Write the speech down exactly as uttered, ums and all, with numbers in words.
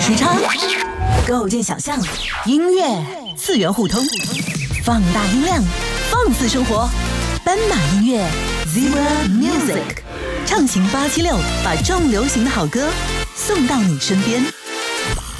时差，构建想象，音乐次元互通，放大音量，放肆生活。斑马音乐 Zebra Music， 畅行八七六，把重流行的好歌送到你身边。